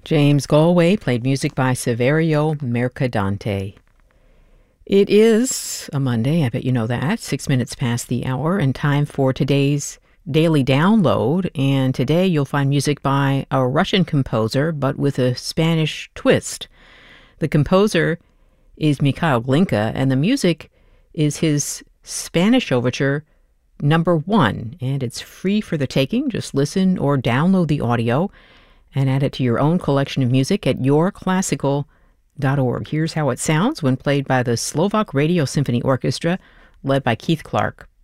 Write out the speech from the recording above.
James Galway played music by Saverio Mercadante. It is a Monday, I bet you know that, 6 minutes past the hour, and time for today's daily download. And today you'll find music by a Russian composer, but with a Spanish twist. The composer is Mikhail Glinka, and the music is his Spanish overture, number 1. And it's free for the taking. Just listen or download the audio and add it to your own collection of music at yourclassical.org. Here's how it sounds when played by the Slovak Radio Symphony Orchestra, led by Keith Clark.